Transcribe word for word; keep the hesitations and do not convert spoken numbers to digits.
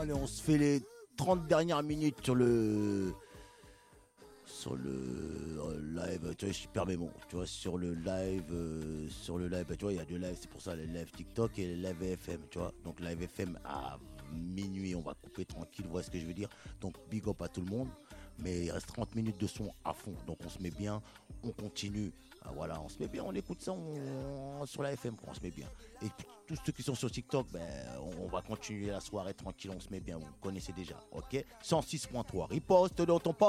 Allez, on se fait les trente dernières minutes sur le sur le euh, live, tu vois, je perds mes mots, tu vois, sur le live, euh, sur le live, bah, tu vois, il y a deux lives, c'est pour ça, les lives TikTok et les lives F M, tu vois, donc live F M à minuit, on va couper tranquille, vous voyez ce que je veux dire, donc big up à tout le monde, mais il reste trente minutes de son à fond, donc on se met bien, on continue, ah, voilà, on se met bien, on écoute ça on- sur la F M, quoi, on se met bien, et puis, tous ceux qui sont sur TikTok, ben, on, on va continuer la soirée tranquille, on se met bien, vous connaissez déjà, ok, cent six point trois, riposte dans ton pas.